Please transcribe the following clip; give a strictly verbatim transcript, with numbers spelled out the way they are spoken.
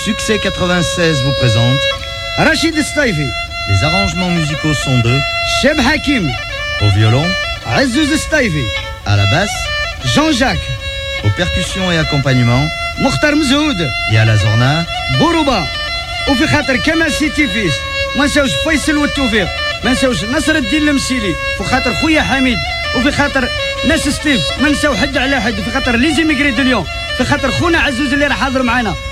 Succès quatre-vingt-seize vous présente Rachid Staifi. Les arrangements musicaux sont de Cheb Hakim. au violon, Azouz Staifi. à la basse, Jean-Jacques. aux percussions et accompagnements Mokhtar Mzoud. et à la zorna. بوروبا وفي خاطر كمال سيتي فيس ما نساوش فيصل والتوفيق ما نساوش نصر الدين المسيلي في خاطر خويا حميد وفي خاطر ناس ستيف ما نساو حد على حد في خاطر لي زيميغري دو ليون في خاطر خونا عزوز اللي راه حاضر معنا